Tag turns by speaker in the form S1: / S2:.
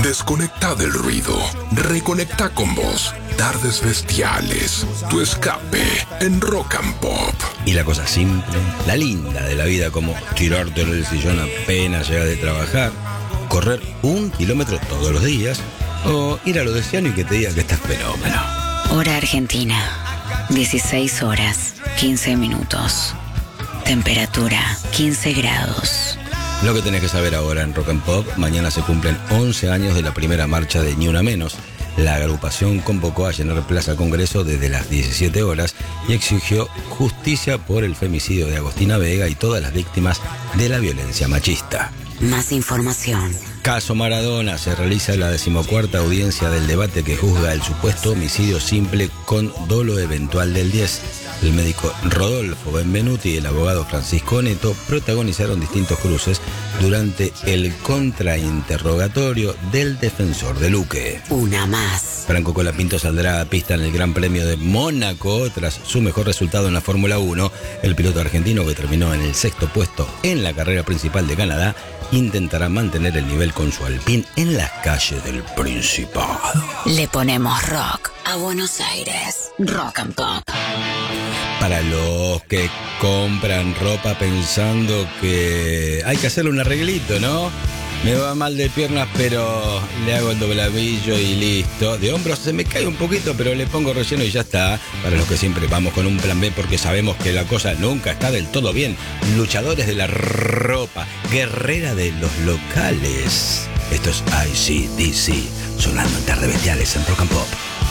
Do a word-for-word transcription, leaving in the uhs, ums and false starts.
S1: Desconecta del ruido. Reconecta con vos. Tardes bestiales. Tu escape en Rock and Pop.
S2: Y la cosa simple, la linda de la vida, como tirarte en el sillón apenas llegas de trabajar, correr un kilómetro todos los días, o ir a lo de Ciano y que te diga que estás fenómeno.
S3: Hora Argentina, dieciséis horas, quince minutos. Temperatura, quince grados.
S2: Lo que tenés que saber ahora en Rock and Pop: mañana se cumplen once años de la primera marcha de Ni Una Menos. La agrupación convocó a llenar Plaza Congreso desde las diecisiete horas y exigió justicia por el femicidio de Agostina Vega y todas las víctimas de la violencia machista.
S3: Más información.
S2: Caso Maradona. Se realiza la decimocuarta audiencia del debate que juzga el supuesto homicidio simple con dolo eventual del diez. El médico Rodolfo Benvenuti y el abogado Francisco Neto protagonizaron distintos cruces durante el contrainterrogatorio del defensor de Luque.
S3: Una más.
S2: Franco Colapinto saldrá a pista en el Gran Premio de Mónaco tras su mejor resultado en la Fórmula uno. El piloto argentino, que terminó en el sexto puesto en la carrera principal de Canadá, intentará mantener el nivel con su Alpine en las calles del Principado.
S3: Le ponemos rock a Buenos Aires. Rock and Pop.
S2: Para los que compran ropa pensando que hay que hacerle un arreglito, ¿no? Me va mal de piernas, pero le hago el dobladillo y listo. De hombros se me cae un poquito, pero le pongo relleno y ya está. Para los que siempre vamos con un plan B porque sabemos que la cosa nunca está del todo bien. Luchadores de la ropa, guerrera de los locales. Esto es I C D C, sonando en Tardes Bestiales en Rock and Pop.